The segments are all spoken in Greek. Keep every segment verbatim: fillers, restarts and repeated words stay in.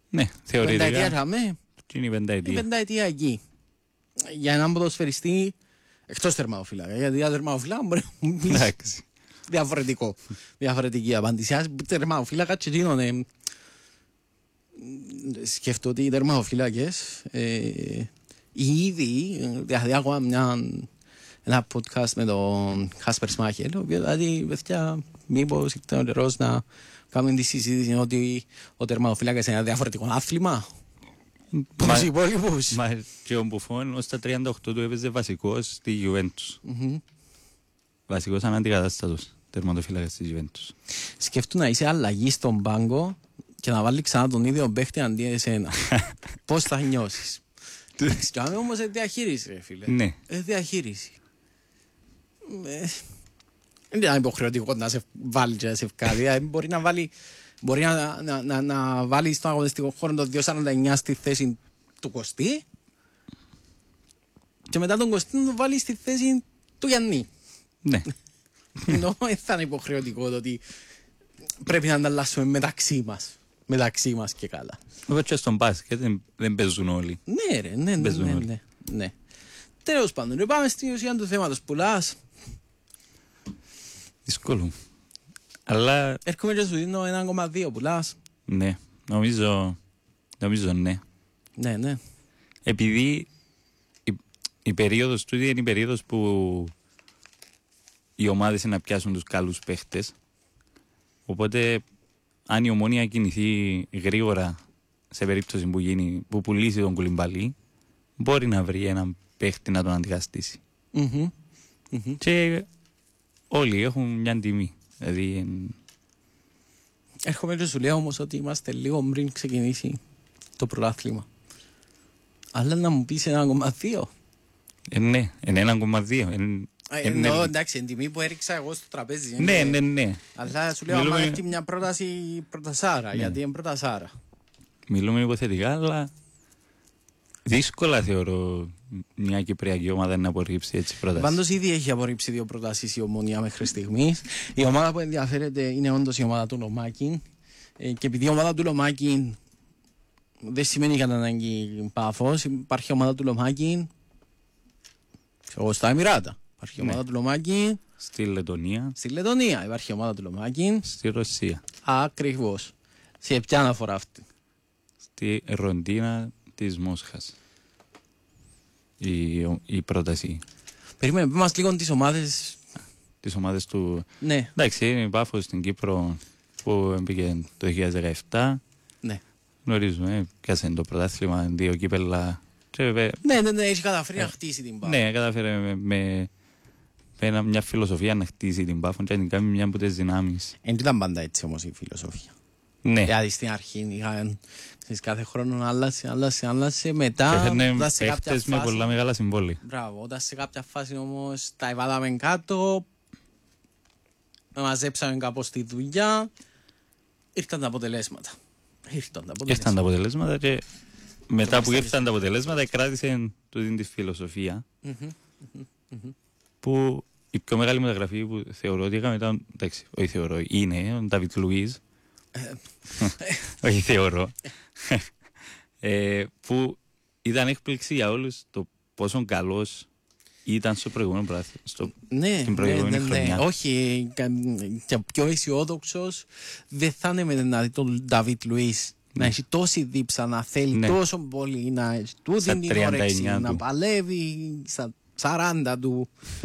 Ναι, θεωρητικά. Πενταετία με. Τι είναι η πενταετία. Η πενταετία εκεί. Για έναν ποδοσφαιριστή εκτός τερματοφύλακα. Γιατί για τερματοφύλακα μπορεί να μου πεις διαφορετικό. Διαφορετική απάντηση. Τερματοφύλακα και γίνονται. Σκέφτομαι ότι οι τερματοφύλακες ε, ήδη, δηλαδή ακόμα μια, ένα podcast με τον Κάσπερ Σμάχελ, ο οποίος δηλαδή, παιδιά, μήπως ήρθε ο καιρός να κάνουμε τη συζήτηση ότι ο τερματοφύλακας είναι ένα διαφορετικό άθλημα. Πώς οι υπόλοιπους. Μα και ο Μπουφόν ως τα τριάντα οκτώ του έπαιζε βασικός στη Juventus. Mm-hmm. Βασικός αναντικατάστατος τερματοφύλακας στη Juventus. Σκέφτομαι να είσαι αλλαγή στον πάγκο και να βάλει ξανά τον ίδιο παίχτη αντί εσένα. Πώς θα νιώσεις. Και αν όμως είναι διαχείριση ρε φίλε. Ναι. Ε, διαχείριση. Δεν είναι υποχρεωτικό να σε βάλει και να σε ευκάδει. Μπορεί να βάλει, μπορεί να, να, να, να βάλει στον αγωνιστικό χώρο το δύο σαράντα εννιά στη θέση του Κωστή και μετά τον Κωστή να το βάλει στη θέση του Γιάννη. Ναι. Ενώ δεν θα είναι υποχρεωτικό το ότι πρέπει να ανταλλάσσουμε μεταξύ μας. Μεταξύ μας και καλά. Όπως και στον μπάσκετ δεν, δεν παίζουν όλοι. Ναι ρε, ναι, ναι, ναι, ναι, ναι. Τέλος πάντων, πάμε στην ουσία του θέματος. Πουλάς. Δύσκολο. Αλλά... Έρχομαι και σου δίνω ένα κόμμα δύο, πουλάς. Ναι, νομίζω, νομίζω ναι. Ναι, ναι. Επειδή η, η περίοδος του είναι η περίοδος που οι ομάδες είναι να πιάσουν τους καλούς παίχτες. Οπότε αν η Ομόνοια κινηθεί γρήγορα σε περίπτωση που, γίνει, που πουλήσει τον Κουλιμπαλί, μπορεί να βρει έναν παίχτη να τον αντικαταστήσει. Mm-hmm. Mm-hmm. Και όλοι έχουν μια τιμή. Δηλαδή... Έρχομαι και σου λέω όμως ότι είμαστε λίγο πριν ξεκινήσει το πρωτάθλημα. Αλλά να μου πεις ένα κόμμα δύο. Ε, ναι, είναι ένα κόμμα δύο. Ενώ εντάξει, την τιμή που έριξα εγώ στο τραπέζι. Ναι, ναι, ναι. Αλλά σου λέω Μιλούμε... άμα έχει μια πρόταση πρωτασάρα, ναι. Γιατί είναι πρωτασάρα. Μιλούμε υποθετικά, αλλά δύσκολα θεωρώ μια κυπριακή ομάδα να απορρίψει έτσι πρόταση. Πάντως ήδη έχει απορρίψει δύο προτάσεις η Ομόνοια μέχρι στιγμής. Η ομάδα που ενδιαφέρεται είναι όντως η ομάδα του Λομάκιν. Ε, και επειδή η ομάδα του Λομάκιν δεν σημαίνει κατά ανάγκη Πάφος, υπάρχει η ομάδα του Λομάκιν εγώ στα Εμιράτα. Υπάρχει η ομάδα ναι. του Λομάκιν στη Λετωνία. Στη Λετωνία υπάρχει η ομάδα του Λομάκιν. Στη Ρωσία. Ακριβώς. Σε ποια αναφορά αυτή? Στη Ροντίνα της Μόσχας. Η, η πρόταση. Περίμενε, μας λίγο τις ομάδες. Τις ομάδες του. Ναι. Εντάξει, είναι η Πάφος στην Κύπρο που μπήκε το δύο χιλιάδες δεκαεπτά. Ναι. Γνωρίζουμε, πιάσε το πρωτάθλημα, δύο κύπελλα. Ναι, ναι, ναι, έχει καταφέρει να χτίσει την Πάφο. Ναι, καταφέρει με, με, με μια φιλοσοφία να χτίσει την Πάφο και να κάνει μια από τις δυνάμεις. Δεν ήταν πάντα έτσι όμως η φιλοσοφία. Ναι. Δηλαδή στην αρχή είχαν κάθε χρόνο άλλασε, άλλασε, άλλασε, μετά έφερνε παίχτες με πολλά μεγάλα συμβόλαια. Μπράβο, όταν σε κάποια φάση όμως τα εβάλαμε κάτω, μαζέψαμε κάπως τη δουλειά, ήρθαν τα αποτελέσματα. Ήρθαν τα αποτελέσματα, ήρθαν τα αποτελέσματα και μετά που ήρθαν τα αποτελέσματα κράτησε τούτη τη φιλοσοφία mm-hmm, mm-hmm, mm-hmm. που η πιο μεγάλη μεταγραφή που θεωρώ ότι έκαμε ήταν, εντάξει, όχι θεωρώ, είναι ο Νταβίτ Λουίζ. Όχι θεωρώ. ε, που ήταν έκπληξη για όλους το πόσο καλός ήταν στο προηγούμενο πράθυμα. Στο, ναι, στην προηγούμενη ναι, ναι, χρονιά. Ναι. Όχι, και πιο αισιόδοξος δεν θα είναι με να δει τον Νταβίτ Λουίζ να έχει τόση δίψα, να θέλει ναι. τόσο πολύ, να έχει τούτη την όρεξη, να παλεύει στα σαράντα του.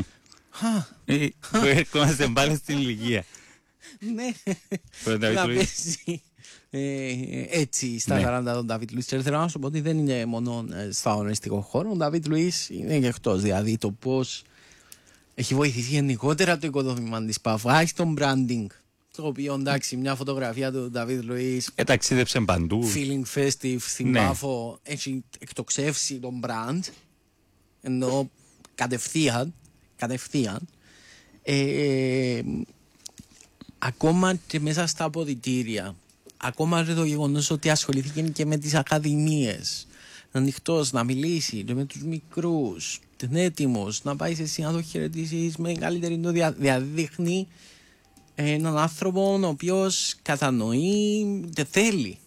Έρχομαστε πάλι στην ηλικία. Ναι, να παίζει έτσι στα σαράντα τον Νταβίτ Λουίς. Και θέλω να σου πω ότι δεν είναι μόνο στα αγωνιστικό χώρο. Ο Νταβίτ Λουίς είναι και εκτός. Δηλαδή το πώς έχει βοηθήσει γενικότερα το οικοδόμημα της Πάφου. Έχει τον branding. Το οποίο εντάξει, μια φωτογραφία του Νταβίτ Λουίς. Εταξίδεψε παντού. Feeling festive στην ναι. Πάφο. Έχει εκτοξεύσει τον brand. Ενώ κατευθείαν. Κατευθείαν. Ε, ακόμα και μέσα στα αποδυτήρια, ακόμα και το γεγονός ότι ασχολήθηκε και με τις ακαδημίες, να ανοιχτός, να μιλήσει και με τους μικρούς, είναι έτοιμος να πάει σε συνάδο χαιρετήσεις με καλύτερη το δια, διαδείχνει έναν άνθρωπο ο οποίος κατανοεί και θέλει